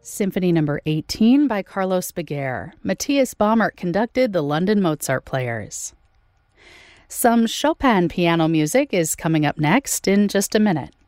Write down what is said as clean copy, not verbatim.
Symphony No. 18 by Carlos Beguer. Matthias Baumert conducted the London Mozart Players. Some Chopin piano music is coming up next in just a minute.